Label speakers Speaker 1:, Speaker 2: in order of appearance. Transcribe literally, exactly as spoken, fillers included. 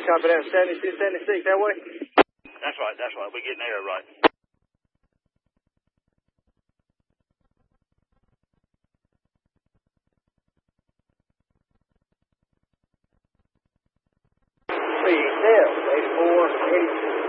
Speaker 1: Copy that, seventy-two seventy-six, that way?
Speaker 2: That's right, that's right. We're getting there right.
Speaker 1: Three, eighty-four, eighty-two.